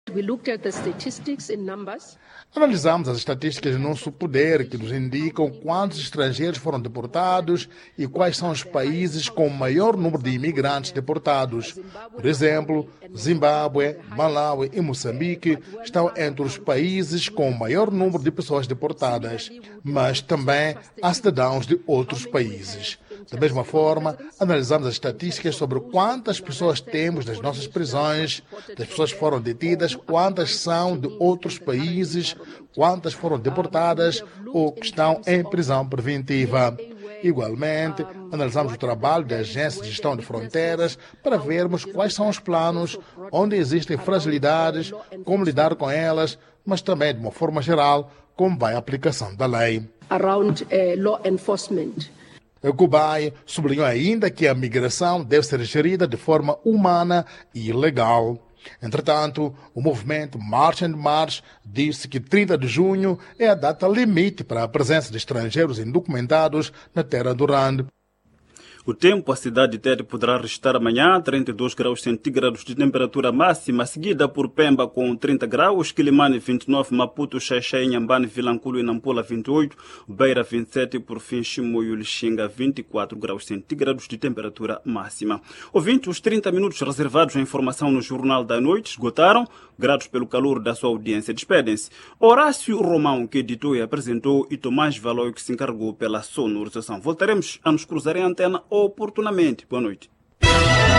We looked at the statistics in numbers. Analisamos as estatísticas de nosso poder que nos indicam quantos estrangeiros foram deportados e quais são os países com o maior número de imigrantes deportados. Por exemplo, Zimbábue, Malawi e Moçambique estão entre os países com o maior número de pessoas deportadas, mas também há cidadãos de outros países. Da mesma forma, analisamos as estatísticas sobre quantas pessoas temos nas nossas prisões, das pessoas que foram detidas, quantas são de outros países, quantas foram deportadas ou que estão em prisão preventiva. Igualmente, analisamos o trabalho da Agência de Gestão de Fronteiras para vermos quais são os planos, onde existem fragilidades, como lidar com elas, mas também, de uma forma geral, como vai a aplicação da lei. Around law enforcement. Kubai sublinhou ainda que a migração deve ser gerida de forma humana e legal. Entretanto, o movimento March and March disse que 30 de junho é a data limite para a presença de estrangeiros indocumentados na terra do RAND. O tempo, a cidade de Tete poderá registrar amanhã 32 graus centígrados de temperatura máxima, seguida por Pemba com 30 graus, Quilimane 29, Maputo, Xaixai, Inhambane, Vilanculo e Nampula 28, Beira 27 e por fim Chimoio e Lixinga 24 graus centígrados de temperatura máxima. Ouvinte, os 30 minutos reservados à informação no Jornal da Noite esgotaram. Gratos pelo calor da sua audiência, despedem-se Horácio Romão, que editou e apresentou, e Tomás Valoio, que se encarregou pela sonorização. Voltaremos a nos cruzar em antena oportunamente. Boa noite.